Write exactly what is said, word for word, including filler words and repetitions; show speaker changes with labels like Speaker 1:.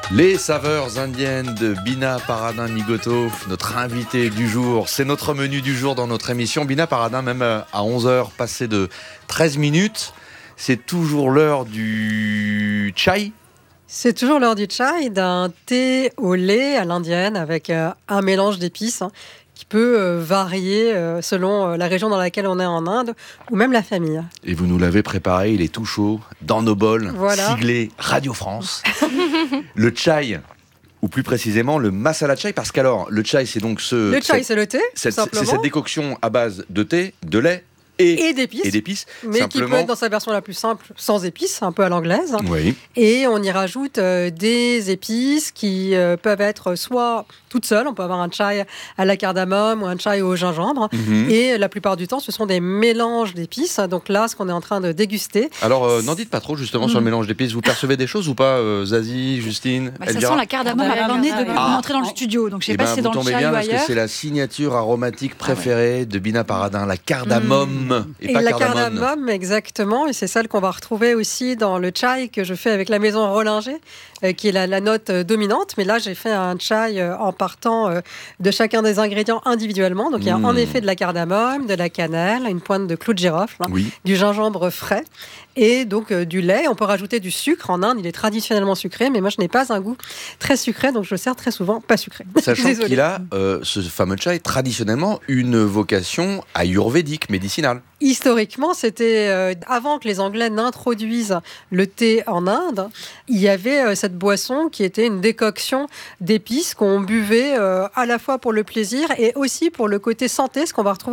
Speaker 1: Les saveurs indiennes de Bina Paradin Migoto, notre invité du jour. C'est notre menu du jour dans notre émission. Bina Paradin, même à onze heures, passé de treize minutes, c'est toujours l'heure du chai.
Speaker 2: C'est toujours l'heure du chai, d'un thé au lait à l'indienne avec euh, un mélange d'épices hein, qui peut euh, varier euh, selon euh, la région dans laquelle on est en Inde ou même la famille.
Speaker 1: Et vous nous l'avez préparé, il est tout chaud, dans nos bols,
Speaker 2: voilà.
Speaker 1: Siglé Radio France. Le chai, ou plus précisément le masala chai, parce qu'alors, le chai c'est donc ce...
Speaker 2: Le chai
Speaker 1: cette,
Speaker 2: c'est le thé,
Speaker 1: cette,
Speaker 2: simplement.
Speaker 1: C'est cette décoction à base de thé, de lait, Et,
Speaker 2: et d'épices,
Speaker 1: et d'épices
Speaker 2: mais
Speaker 1: simplement...
Speaker 2: qui peut être dans sa version la plus simple, sans épices, un peu à l'anglaise.
Speaker 1: Oui.
Speaker 2: Et on y rajoute euh, des épices qui euh, peuvent être soit toutes seules, on peut avoir un chai à la cardamome ou un chai au gingembre, mm-hmm. et la plupart du temps, ce sont des mélanges d'épices. Donc là, ce qu'on est en train de déguster...
Speaker 1: Alors, euh, n'en dites pas trop, justement, mmh. sur le mélange d'épices. Vous percevez des choses ou pas, euh, Zazie, Justine,
Speaker 3: bah, ça sent la cardamome à l'année de
Speaker 1: ah.
Speaker 3: rentrer dans le studio. Donc, je sais
Speaker 1: et
Speaker 3: pas
Speaker 1: ben,
Speaker 3: si c'est dans le chai
Speaker 1: bien
Speaker 3: ou
Speaker 1: parce
Speaker 3: ailleurs.
Speaker 1: que c'est la signature aromatique préférée ah ouais. de Bina Paradin, la cardamome. Mmh. Et,
Speaker 2: et
Speaker 1: pas
Speaker 2: la
Speaker 1: cardamone.
Speaker 2: cardamome, exactement. Et c'est celle qu'on va retrouver aussi dans le chai que je fais avec la maison Rollinger, euh, qui est la, la note euh, dominante. Mais là, j'ai fait un chai euh, en partant euh, de chacun des ingrédients individuellement. Donc, il y a mmh. en effet de la cardamome, de la cannelle, une pointe de clou de girofle, hein, oui. du gingembre frais et donc euh, du lait. On peut rajouter du sucre. En Inde, il est traditionnellement sucré, mais moi, je n'ai pas un goût très sucré, donc je le sers très souvent pas sucré.
Speaker 1: Sachant qu'il a, euh, ce fameux chai, traditionnellement, une vocation ayurvédique, médicinale.
Speaker 2: Historiquement, c'était euh, avant que les Anglais n'introduisent le thé en Inde, il y avait euh, cette boisson qui était une décoction d'épices qu'on buvait euh, à la fois pour le plaisir et aussi pour le côté santé, ce qu'on va retrouver